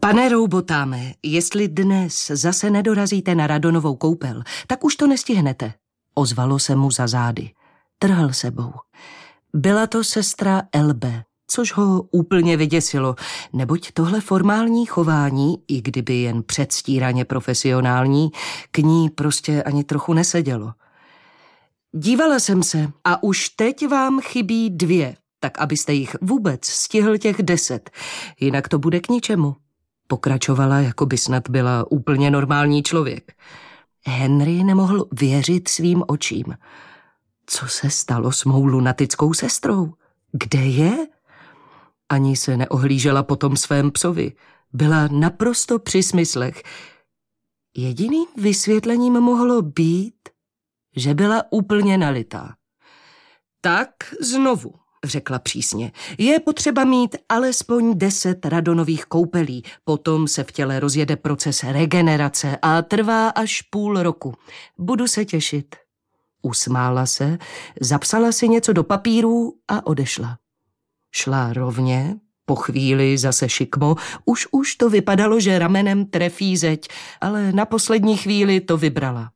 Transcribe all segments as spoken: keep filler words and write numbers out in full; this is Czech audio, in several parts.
Pane Roubotáme, jestli dnes zase nedorazíte na Radonovou koupel, tak už to nestihnete. Ozvalo se mu za zády. Trhl sebou. Byla to sestra Elbe, což ho úplně vyděsilo, neboť tohle formální chování, i kdyby jen předstíraně profesionální, k ní prostě ani trochu nesedělo. Dívala jsem se a už teď vám chybí dvě, tak abyste jich vůbec stihl těch deset, jinak to bude k ničemu. Pokračovala, jako by snad byla úplně normální člověk. Henry nemohl věřit svým očím. Co se stalo s mou lunatickou sestrou? Kde je? Ani se neohlížela po tom svém psovi. Byla naprosto při smyslech. Jediným vysvětlením mohlo být, že byla úplně nalitá. Tak znovu, řekla přísně, je potřeba mít alespoň deset Radonových koupelí, potom se v těle rozjede proces regenerace a trvá až půl roku. Budu se těšit. Usmála se, zapsala si něco do papírů a odešla. Šla rovně, po chvíli zase šikmo, už už to vypadalo, že ramenem trefí zeď, ale na poslední chvíli to vybrala.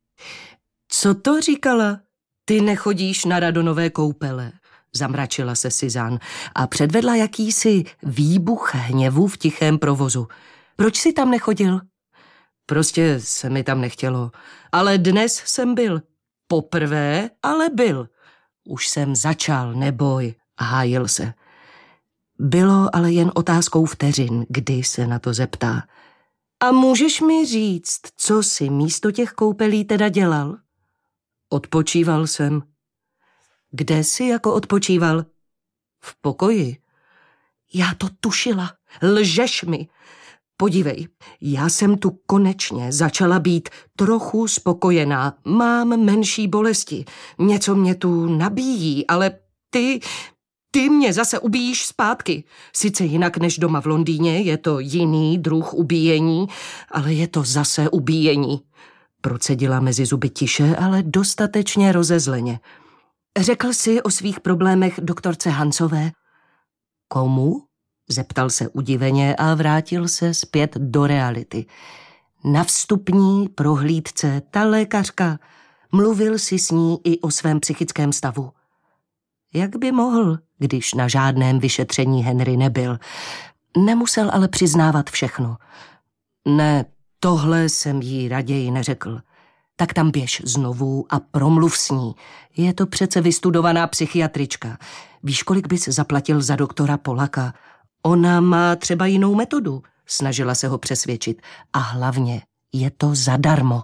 Co to říkala? Ty nechodíš na Radonové koupele, zamračila se Suzanne a předvedla jakýsi výbuch hněvu v tichém provozu. Proč jsi tam nechodil? Prostě se mi tam nechtělo, ale dnes jsem byl. Poprvé, ale byl. Už jsem začal, neboj, hájil se. Bylo ale jen otázkou vteřin, kdy se na to zeptá. A můžeš mi říct, co jsi místo těch koupelí teda dělal? Odpočíval jsem. Kde jsi jako odpočíval? V pokoji. Já to tušila. Lžeš mi. Podívej, já jsem tu konečně začala být trochu spokojená. Mám menší bolesti. Něco mě tu nabíjí, ale ty... Ty mě zase ubíjíš zpátky. Sice jinak než doma v Londýně, je to jiný druh ubíjení, ale je to zase ubíjení. Procedila mezi zuby tiše, ale dostatečně rozezleně. Řekl jsi o svých problémech doktorce Hansové? Komu? Zeptal se udiveně a vrátil se zpět do reality. Na vstupní prohlídce ta lékařka. Mluvil si s ní i o svém psychickém stavu. Jak by mohl, když na žádném vyšetření Henry nebyl? Nemusel ale přiznávat všechno. Ne, tohle jsem jí raději neřekl. Tak tam běž znovu a promluv s ní. Je to přece vystudovaná psychiatrička. Víš, kolik bys zaplatil za doktora Polaka? Ona má třeba jinou metodu, snažila se ho přesvědčit. A hlavně je to zadarmo.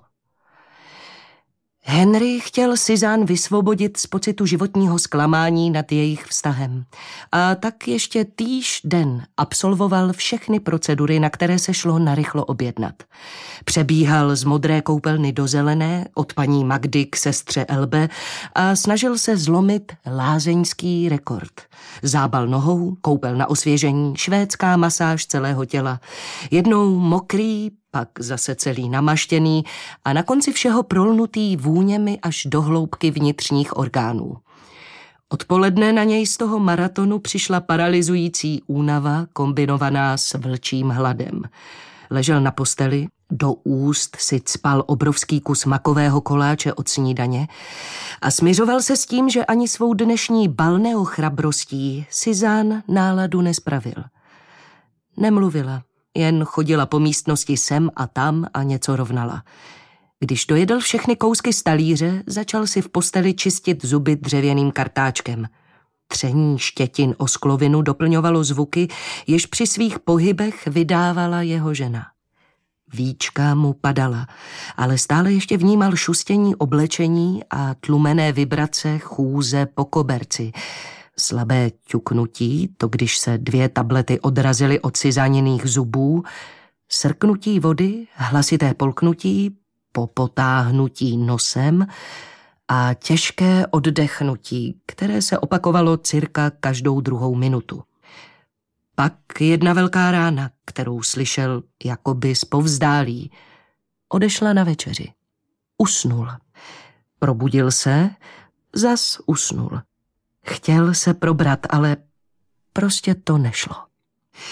Henry chtěl Suzanne vysvobodit z pocitu životního zklamání nad jejich vztahem. A tak ještě týž den absolvoval všechny procedury, na které se šlo narychlo objednat. Přebíhal z modré koupelny do zelené, od paní Magdy k sestře Elbe a snažil se zlomit lázeňský rekord. Zábal nohou, koupel na osvěžení, švédská masáž celého těla. Jednou mokrý, pak zase celý namaštěný a na konci všeho prolnutý vůněmi až do hloubky vnitřních orgánů. Odpoledne na něj z toho maratonu přišla paralyzující únava kombinovaná s vlčím hladem. Ležel na posteli, do úst si cpal obrovský kus makového koláče od snídaně a smiřoval se s tím, že ani svou dnešní balneochrabrostí Suzanne náladu nespravil. Nemluvila. Jen chodila po místnosti sem a tam a něco rovnala. Když dojedl všechny kousky z talíře, začal si v posteli čistit zuby dřevěným kartáčkem. Tření štětin o sklovinu doplňovalo zvuky, jež při svých pohybech vydávala jeho žena. Víčka mu padala, ale stále ještě vnímal šustění oblečení a tlumené vibrace chůze po koberci. Slabé ťuknutí, to když se dvě tablety odrazily od Suzanniných zubů, srknutí vody, hlasité polknutí, popotáhnutí nosem a těžké oddechnutí, které se opakovalo cirka každou druhou minutu. Pak jedna velká rána, kterou slyšel jakoby zpovzdálí, odešla na večeři. Usnul. Probudil se, zas usnul. Chtěl se probrat, ale prostě to nešlo.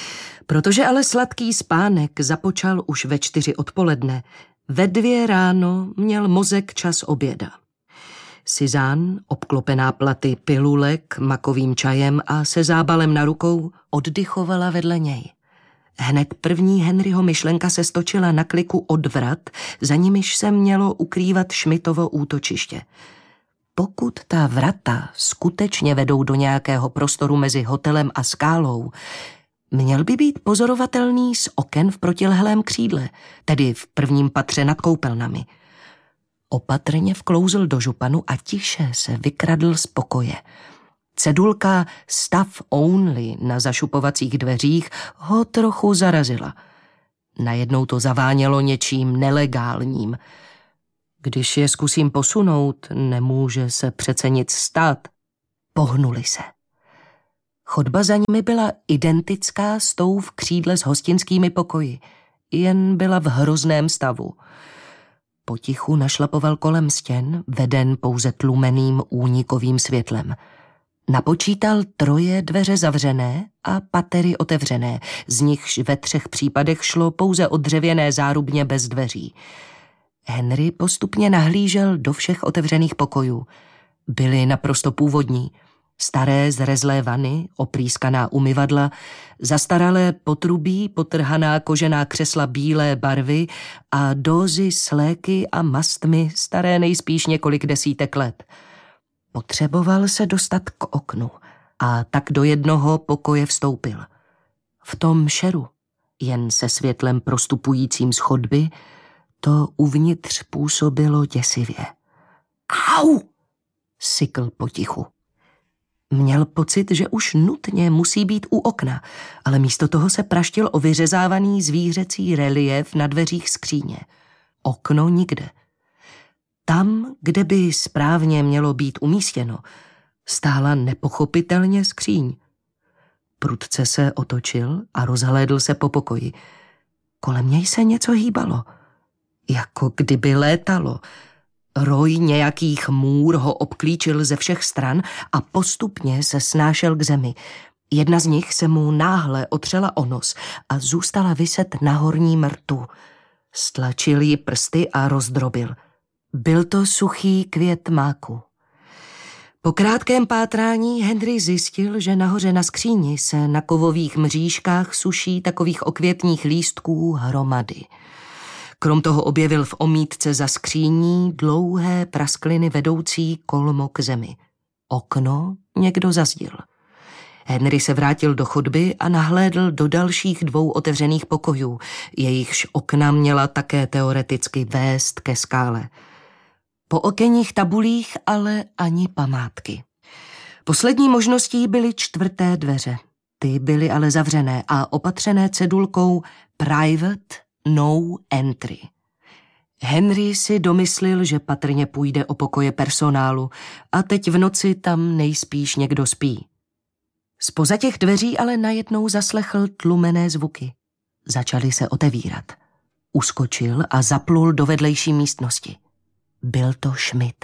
Protože ale sladký spánek započal už ve čtyři odpoledne, ve dvě ráno měl mozek čas oběda. Suzanne, obklopená platy pilulek, makovým čajem a se zábalem na rukou, oddychovala vedle něj. Hned první Henryho myšlenka se stočila na kliku od vrat, za nimiž se mělo ukrývat Schmidtovo útočiště. Pokud ta vrata skutečně vedou do nějakého prostoru mezi hotelem a skálou, měl by být pozorovatelný z oken v protilehlém křídle, tedy v prvním patře nad koupelnami. Opatrně vklouzl do županu a tiše se vykradl z pokoje. Cedulka Staff Only na zašupovacích dveřích ho trochu zarazila. Najednou to zavánělo něčím nelegálním. Když je zkusím posunout, nemůže se přece nic stát. Pohnuli se. Chodba za nimi byla identická s tou v křídle s hostinskými pokoji, jen byla v hrozném stavu. Potichu našlapoval kolem stěn, veden pouze tlumeným únikovým světlem. Napočítal troje dveře zavřené a patery otevřené, z nichž ve třech případech šlo pouze o dřevěné zárubně bez dveří. Henry postupně nahlížel do všech otevřených pokojů. Byly naprosto původní. Staré zrezlé vany, oprýskaná umyvadla, zastaralé potrubí, potrhaná kožená křesla bílé barvy a dózy s léky a mastmi staré nejspíš několik desítek let. Potřeboval se dostat k oknu a tak do jednoho pokoje vstoupil. V tom šeru, jen se světlem prostupujícím z chodby, to uvnitř působilo děsivě. Au! Sykl potichu. Měl pocit, že už nutně musí být u okna, ale místo toho se praštil o vyřezávaný zvířecí reliéf na dveřích skříně. Okno nikde. Tam, kde by správně mělo být umístěno, stála nepochopitelně skříň. Prudce se otočil a rozhlédl se po pokoji. Kolem něj se něco hýbalo, jako kdyby létalo. Roj nějakých můr ho obklíčil ze všech stran a postupně se snášel k zemi. Jedna z nich se mu náhle otřela o nos a zůstala viset na horním rtu. Stlačil ji prsty a rozdrobil. Byl to suchý květ máku. Po krátkém pátrání Henry zjistil, že nahoře na skříni se na kovových mřížkách suší takových okvětních lístků hromady. Krom toho objevil v omítce za skříní dlouhé praskliny vedoucí kolmo k zemi. Okno někdo zazdil. Henry se vrátil do chodby a nahlédl do dalších dvou otevřených pokojů, jejichž okna měla také teoreticky vést ke skále. Po okenních tabulích ale ani památky. Poslední možností byly čtvrté dveře. Ty byly ale zavřené a opatřené cedulkou Private No Entry. Henry si domyslil, že patrně půjde o pokoje personálu a teď v noci tam nejspíš někdo spí. Zpoza těch dveří ale najednou zaslechl tlumené zvuky. Začaly se otevírat. Uskočil a zaplul do vedlejší místnosti. Byl to Schmidt.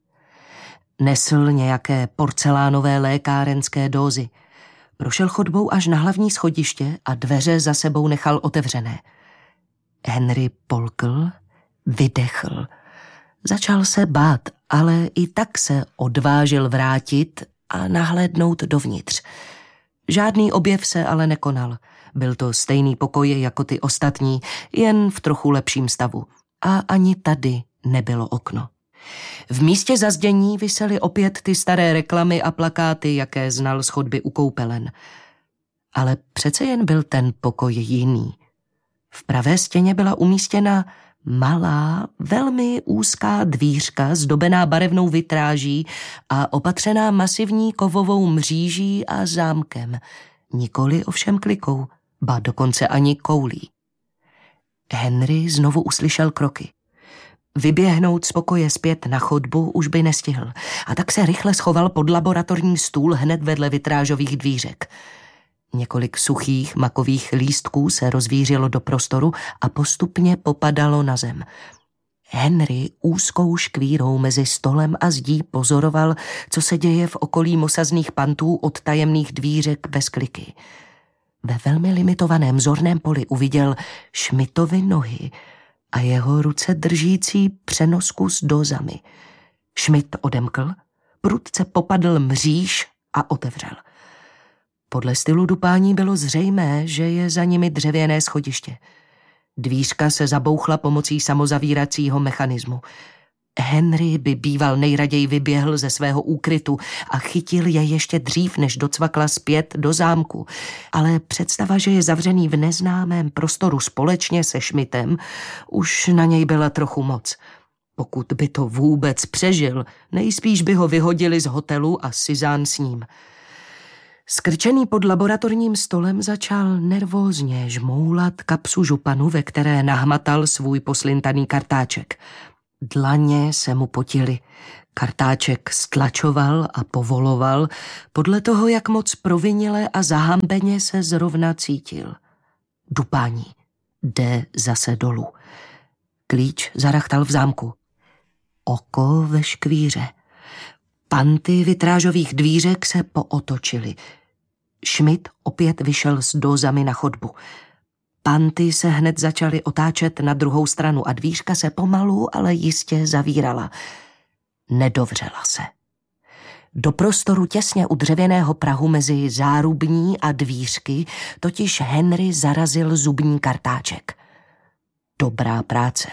Nesl nějaké porcelánové lékárenské dózy. Prošel chodbou až na hlavní schodiště a dveře za sebou nechal otevřené. Henry polkl, vydechl. Začal se bát, ale i tak se odvážil vrátit a nahlédnout dovnitř. Žádný objev se ale nekonal. Byl to stejný pokoj jako ty ostatní, jen v trochu lepším stavu. A ani tady nebylo okno. V místě zazdění visely opět ty staré reklamy a plakáty, jaké znal z chodby u koupelen. Ale přece jen byl ten pokoj jiný. V pravé stěně byla umístěna malá, velmi úzká dvířka zdobená barevnou vitráží a opatřená masivní kovovou mříží a zámkem. Nikoli ovšem klikou, ba dokonce ani koulí. Henry znovu uslyšel kroky. Vyběhnout z pokoje zpět na chodbu už by nestihl a tak se rychle schoval pod laboratorní stůl hned vedle vitrážových dvířek. Několik suchých makových lístků se rozvířilo do prostoru a postupně popadalo na zem. Henry úzkou škvírou mezi stolem a zdí pozoroval, co se děje v okolí mosazných pantů od tajemných dvířek bez kliky. ve velmi limitovaném zorném poli uviděl Schmidtovy nohy a jeho ruce držící přenosku s dózami. Schmidt odemkl, prudce popadl mříž a otevřel. Podle stylu dupání bylo zřejmé, že je za nimi dřevěné schodiště. Dvířka se zabouchla pomocí samozavíracího mechanismu. Henry by býval nejraději vyběhl ze svého úkrytu a chytil je ještě dřív, než docvakla zpět do zámku. Ale představa, že je zavřený v neznámém prostoru společně se Schmidtem, už na něj byla trochu moc. Pokud by to vůbec přežil, nejspíš by ho vyhodili z hotelu a Suzanne s ním. Skrčený pod laboratorním stolem začal nervózně žmoulat kapsu županu, ve které nahmatal svůj poslintaný kartáček. Dlaně se mu potily. Kartáček stlačoval a povoloval podle toho, jak moc provinile a zahambeně se zrovna cítil. Dupání. Jde zase dolů. Klíč zarachtal v zámku. Oko ve škvíře. Panty vitrážových dvířek se pootočily. Schmidt opět vyšel s dózami na chodbu. Panty se hned začaly otáčet na druhou stranu a dvířka se pomalu, ale jistě zavírala. Nedovřela se. Do prostoru těsně u dřevěného prahu mezi zárubní a dvířky totiž Henry zarazil zubní kartáček. Dobrá práce.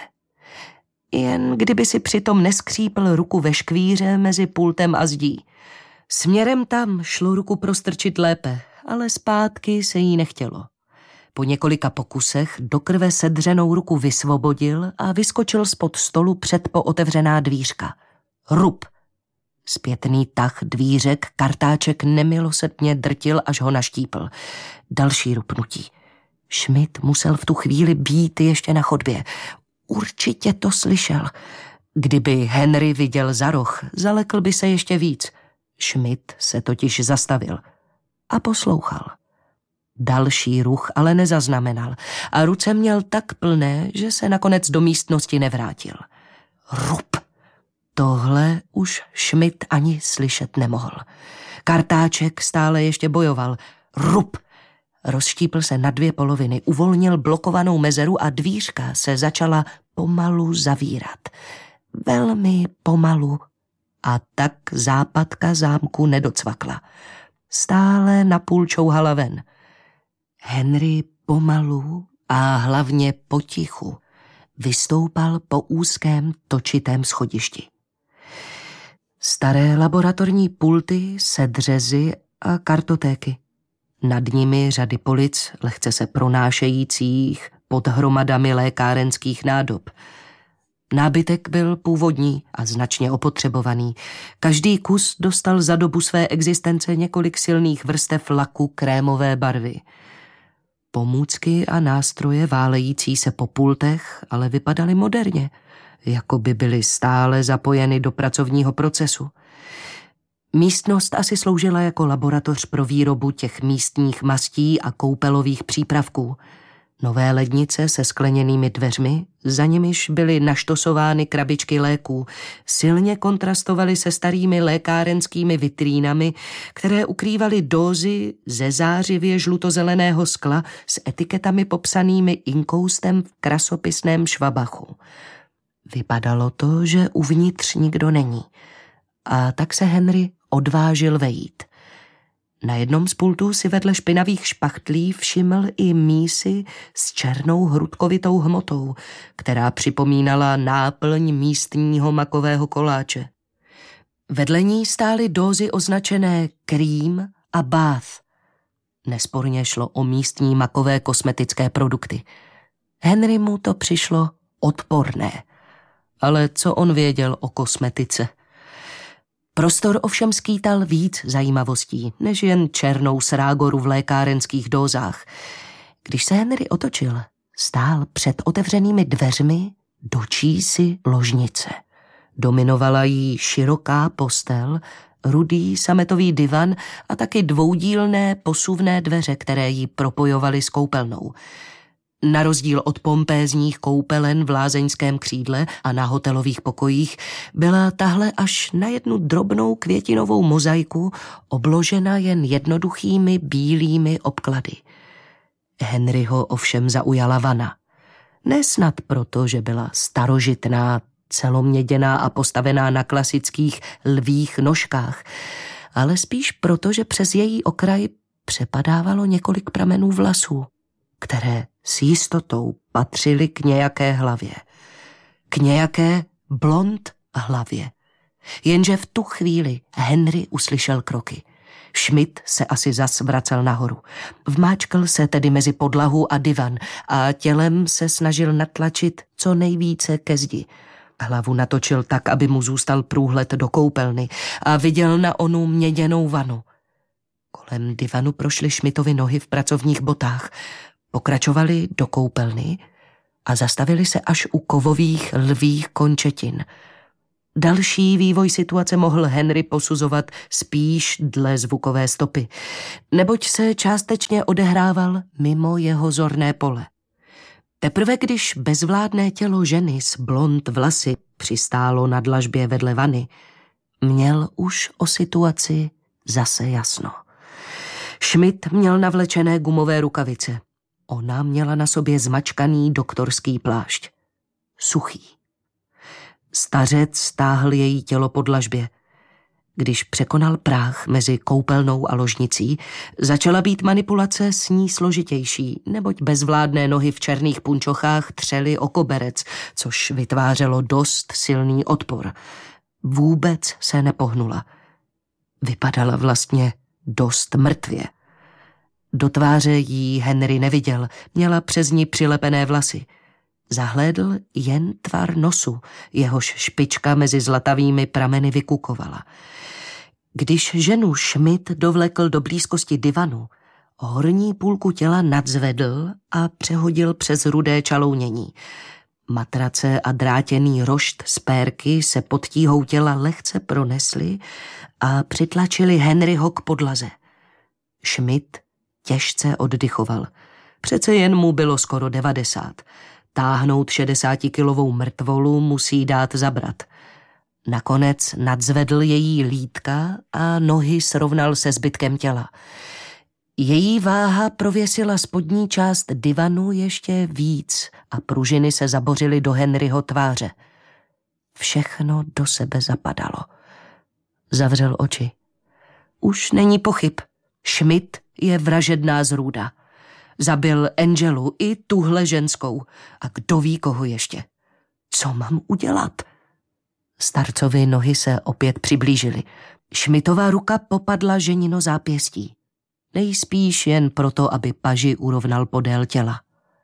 Jen kdyby si přitom neskřípl ruku ve škvíře mezi pultem a zdí. Směrem tam šlo ruku prostrčit lépe, ale zpátky se jí nechtělo. Po několika pokusech do krve sedřenou ruku vysvobodil a vyskočil spod stolu před pootevřená dvířka. Rup! Zpětný tah dvířek kartáček nemilosrdně drtil, až ho naštípl. Další rupnutí. Schmidt musel v tu chvíli být ještě na chodbě. Určitě to slyšel. Kdyby Henry viděl za roh, zalekl by se ještě víc. Schmidt se totiž zastavil a poslouchal. Další ruch ale nezaznamenal a ruce měl tak plné, že se nakonec do místnosti nevrátil. Rup! Tohle už Schmidt ani slyšet nemohl. Kartáček stále ještě bojoval. Rup! Rozštípl se na dvě poloviny, uvolnil blokovanou mezeru a dvířka se začala pomalu zavírat. Velmi pomalu. A tak západka zámku nedocvakla. Stále napůl čouhala ven. Henry pomalu a hlavně potichu vystoupal po úzkém točitém schodišti. Staré laboratorní pulty, sedřezy a kartotéky. Nad nimi řady polic, lehce se pronášejících pod hromadami lékárenských nádob. Nábytek byl původní a značně opotřebovaný. Každý kus dostal za dobu své existence několik silných vrstev laku krémové barvy. Pomůcky a nástroje válející se po pultech ale vypadaly moderně, jako by byly stále zapojeny do pracovního procesu. Místnost asi sloužila jako laboratoř pro výrobu těch místních mastí a koupelových přípravků. Nové lednice se skleněnými dveřmi, za nimiž byly naštosovány krabičky léků, silně kontrastovaly se starými lékárenskými vitrínami, které ukrývaly dózy ze zářivě žlutozeleného skla s etiketami popsanými inkoustem v krasopisném švabachu. Vypadalo to, že uvnitř nikdo není. A tak se Henry odvážil vejít. Na jednom z pultů si vedle špinavých špachtlí všiml i mísi s černou hrudkovitou hmotou, která připomínala náplň místního makového koláče. Vedle ní stály dózy označené Cream a Bath. Nesporně šlo o místní makové kosmetické produkty. Henry mu to přišlo odporné. Ale co on věděl o kosmetice? Prostor ovšem skýtal víc zajímavostí, než jen černou srágoru v lékárenských dózách. Když se Henry otočil, stál před otevřenými dveřmi dočísi ložnice. Dominovala jí široká postel, rudý sametový divan a taky dvoudílné posuvné dveře, které ji propojovaly s koupelnou. Na rozdíl od pompézních koupelen v lázeňském křídle a na hotelových pokojích byla tahle až na jednu drobnou květinovou mozaiku obložena jen jednoduchými bílými obklady. Henryho ovšem zaujala vana. Nesnad proto, že byla starožitná, celoměděná a postavená na klasických lvích nožkách, ale spíš proto, že přes její okraj přepadávalo několik pramenů vlasů, které s jistotou patřily k nějaké hlavě. K nějaké blond hlavě. Jenže v tu chvíli Henry uslyšel kroky. Schmidt se asi zas vracel nahoru. Vmáčkl se tedy mezi podlahu a divan a tělem se snažil natlačit co nejvíce ke zdi. Hlavu natočil tak, aby mu zůstal průhled do koupelny a viděl na onu měděnou vanu. Kolem divanu prošly Schmidtovy nohy v pracovních botách, pokračovali do koupelny a zastavili se až u kovových lvích končetin. Další vývoj situace mohl Henry posuzovat spíš dle zvukové stopy, neboť se částečně odehrával mimo jeho zorné pole. Teprve když bezvládné tělo ženy s blond vlasy přistálo na dlažbě vedle vany, měl už o situaci zase jasno. Schmidt měl navlečené gumové rukavice. Ona měla na sobě zmačkaný doktorský plášť. Suchý. Stařec stáhl její tělo po dlažbě. Když překonal práh mezi koupelnou a ložnicí, začala být manipulace s ní složitější, neboť bezvládné nohy v černých punčochách třely o koberec, což vytvářelo dost silný odpor. Vůbec se nepohnula. Vypadala vlastně dost mrtvě. Do tváře jí Henry neviděl, měla přes ní přilepené vlasy. Zahlédl jen tvar nosu, jehož špička mezi zlatavými prameny vykukovala. Když ženu Schmidt dovlekl do blízkosti divanu, horní půlku těla nadzvedl a přehodil přes rudé čalounění. Matrace a drátěný rošt z pérky se pod tíhou těla lehce pronesly a přitlačili Henryho k podlaze. Schmidt těžce oddychoval. Přece jen mu bylo skoro devadesát. Táhnout šedesátikilovou mrtvolu musí dát zabrat. Nakonec nadzvedl její lítka a nohy srovnal se zbytkem těla. Její váha prověsila spodní část divanu ještě víc a pružiny se zabořily do Henryho tváře. Všechno do sebe zapadalo. Zavřel oči. Už není pochyb. Schmidt je vražedná zrůda. Zabil Angelu i tuhle ženskou. A kdo ví, koho ještě. Co mám udělat? Starcovi nohy se opět přiblížily. Schmidtova ruka popadla ženino zápěstí. Nejspíš jen proto, aby paži urovnal podél těla.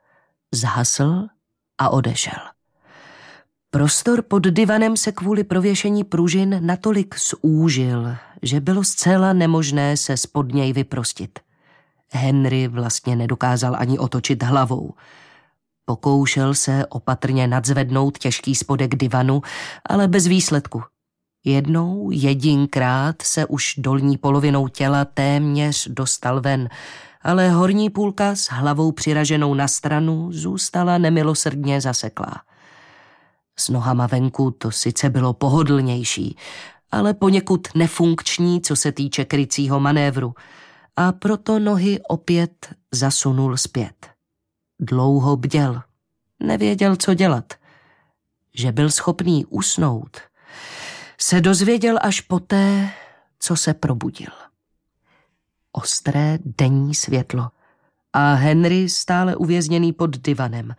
Zhasl a odešel. Prostor pod divanem se kvůli prověšení pružin natolik zúžil, že bylo zcela nemožné se spod něj vyprostit. Henry vlastně nedokázal ani otočit hlavou. Pokoušel se opatrně nadzvednout těžký spodek divanu, ale bez výsledku. Jednou jedinkrát se už dolní polovinou těla téměř dostal ven, ale horní půlka s hlavou přiraženou na stranu zůstala nemilosrdně zaseklá. S nohama venku to sice bylo pohodlnější, ale poněkud nefunkční, co se týče krycího manévru, a proto nohy opět zasunul zpět. Dlouho bděl, nevěděl, co dělat. Že byl schopný usnout, se dozvěděl až poté, co se probudil. Ostré denní světlo a Henry stále uvězněný pod divanem.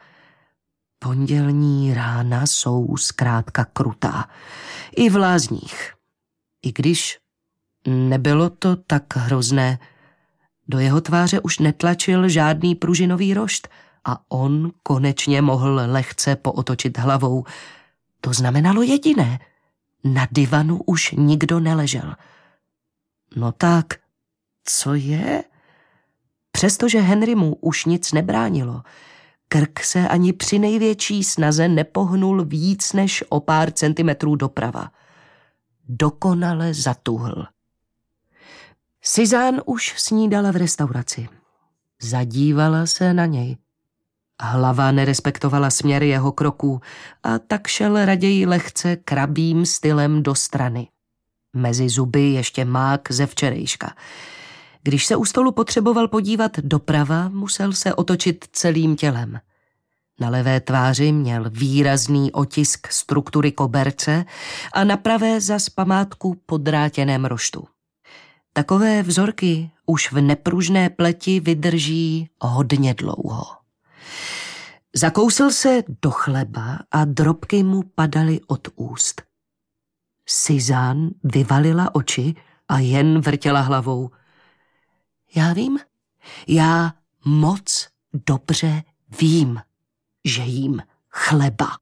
Pondělní rána jsou zkrátka krutá. I v lázních. I když nebylo to tak hrozné, do jeho tváře už netlačil žádný pružinový rošt a on konečně mohl lehce pootočit hlavou. To znamenalo jediné. Na divanu už nikdo neležel. No tak, co je? Přestože Henry mu už nic nebránilo, krk se ani při největší snaze nepohnul víc než o pár centimetrů doprava. Dokonale zatuhl. Suzanne už snídala v restauraci. Zadívala se na něj. Hlava nerespektovala směr jeho kroků a tak šel raději lehce krabým stylem do strany. Mezi zuby ještě mák ze včerejška. Když se u stolu potřeboval podívat doprava, musel se otočit celým tělem. Na levé tváři měl výrazný otisk struktury koberce a na pravé zas památku podrátěném roštu. Takové vzorky už v nepružné pleti vydrží hodně dlouho. Zakousl se do chleba a drobky mu padaly od úst. Suzanne vyvalila oči a jen vrtěla hlavou. Já vím, já moc dobře vím, že jím chleba.